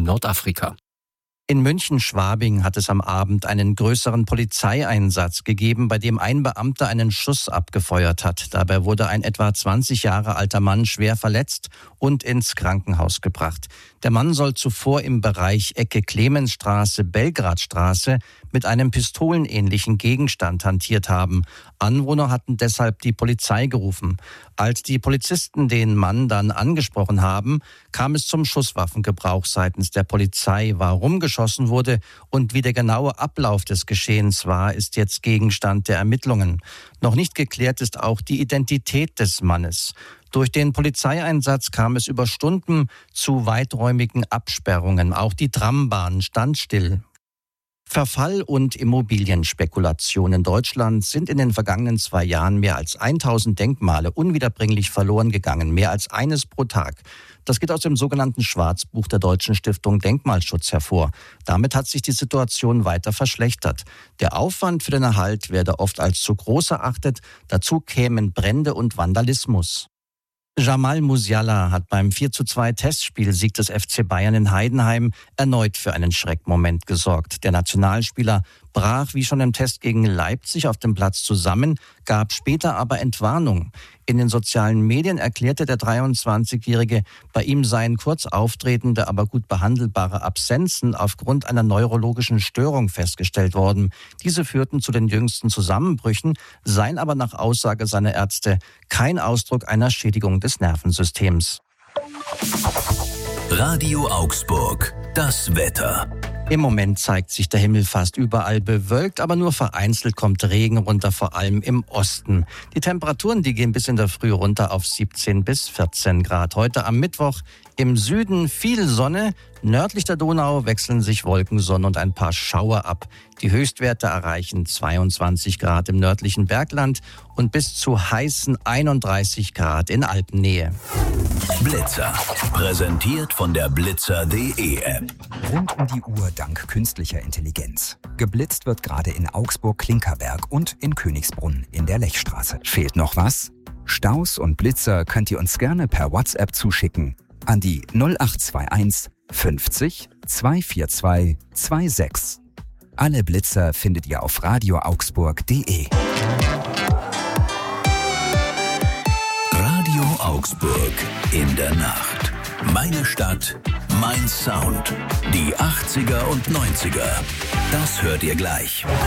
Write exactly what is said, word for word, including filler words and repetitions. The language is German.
Nordafrika. In München-Schwabing hat es am Abend einen größeren Polizeieinsatz gegeben, bei dem ein Beamter einen Schuss abgefeuert hat. Dabei wurde ein etwa zwanzig Jahre alter Mann schwer verletzt und ins Krankenhaus gebracht. Der Mann soll zuvor im Bereich Ecke Clemensstraße, Belgradstraße mit einem pistolenähnlichen Gegenstand hantiert haben. Anwohner hatten deshalb die Polizei gerufen. Als die Polizisten den Mann dann angesprochen haben, kam es zum Schusswaffengebrauch seitens der Polizei. Warum geschossen wurde und wie der genaue Ablauf des Geschehens war, ist jetzt Gegenstand der Ermittlungen. Noch nicht geklärt ist auch die Identität des Mannes. Durch den Polizeieinsatz kam es über Stunden zu weiträumigen Absperrungen. Auch die Trambahn stand still. Verfall und Immobilienspekulation in Deutschland sind in den vergangenen zwei Jahren mehr als tausend Denkmale unwiederbringlich verloren gegangen, mehr als eines pro Tag. Das geht aus dem sogenannten Schwarzbuch der Deutschen Stiftung Denkmalschutz hervor. Damit hat sich die Situation weiter verschlechtert. Der Aufwand für den Erhalt werde oft als zu groß erachtet. Dazu kämen Brände und Vandalismus. Jamal Musiala hat beim vier zu zwei Testspielsieg des F C Bayern in Heidenheim erneut für einen Schreckmoment gesorgt. Der Nationalspieler brach wie schon im Test gegen Leipzig auf dem Platz zusammen, gab später aber Entwarnung. In den sozialen Medien erklärte der dreiundzwanzigjährige, bei ihm seien kurz auftretende, aber gut behandelbare Absenzen aufgrund einer neurologischen Störung festgestellt worden. Diese führten zu den jüngsten Zusammenbrüchen, seien aber nach Aussage seiner Ärzte kein Ausdruck einer Schädigung des Nervensystems. Radio Augsburg, das Wetter. Im Moment zeigt sich der Himmel fast überall bewölkt, aber nur vereinzelt kommt Regen runter, vor allem im Osten. Die Temperaturen, die gehen bis in der Früh runter auf siebzehn bis vierzehn Grad. Heute am Mittwoch im Süden viel Sonne, nördlich der Donau wechseln sich Wolken, Sonne und ein paar Schauer ab. Die Höchstwerte erreichen zweiundzwanzig Grad im nördlichen Bergland und bis zu heißen einunddreißig Grad in Alpennähe. Blitzer, präsentiert von der blitzer punkt de App. Rund um die Uhr dank künstlicher Intelligenz. Geblitzt wird gerade in Augsburg-Klinkerberg und in Königsbrunn in der Lechstraße. Fehlt noch was? Staus und Blitzer könnt ihr uns gerne per WhatsApp zuschicken an die null acht zwei eins fünfzig zweihundertvierundzwanzig sechsundzwanzig. Alle Blitzer findet ihr auf radio augsburg punkt de. Radio Augsburg in der Nacht. Meine Stadt, mein Sound. Die achtziger und neunziger. Das hört ihr gleich.